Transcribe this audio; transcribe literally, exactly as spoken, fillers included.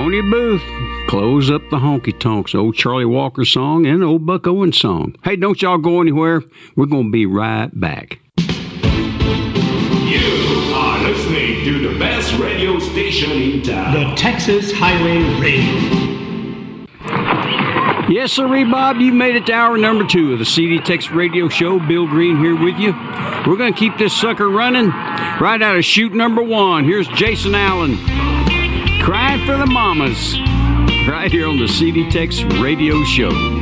Tony Booth, Close Up the Honky Tonks, old Charlie Walker song and old Buck Owens song. Hey, don't y'all go anywhere. We're going to be right back. You are listening to the best radio station in town. The Texas Highway Radio. Yes, sir, Bob, you made it to hour number two of the C D Texas Radio Show. Bill Green here with you. We're going to keep this sucker running right out of chute number one. Here's Jason Allen, Crying for the Mamas, right here on the C D Texas Radio Show.